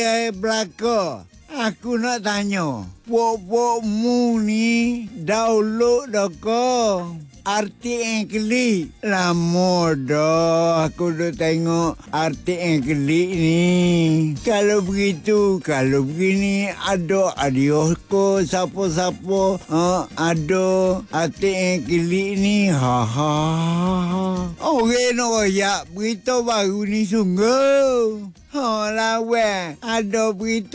Belaka. Aku nak tanya. Pok-pokmu ni download dah ke? Arti yang klik. Lama dah aku dah tengok arti yang klik ni. Kalau begini ada adios ko siapa-siapa ada arti yang klik ni. Orang nak royak berita baru ni sungguh. Lawan ada berita